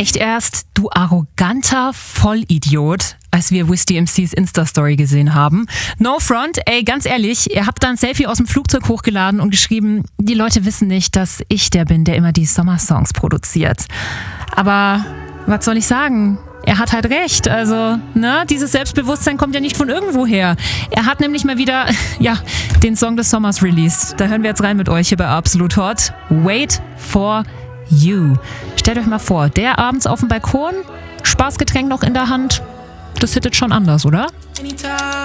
Echt erst, du arroganter Vollidiot, als wir Wiz DMC's Insta-Story gesehen haben. No front, ey, ganz ehrlich, ihr habt da ein Selfie aus dem Flugzeug hochgeladen und geschrieben, die Leute wissen nicht, dass ich der bin, der immer die Sommersongs produziert. Aber was soll ich sagen? Er hat halt recht, also, dieses Selbstbewusstsein kommt ja nicht von irgendwo her. Er hat nämlich mal wieder, den Song des Sommers released. Da hören wir jetzt rein mit euch hier bei Absolut Hot. Wait for You. Stellt euch mal vor, der abends auf dem Balkon, Spaßgetränk noch in der Hand, das hittet schon anders, oder?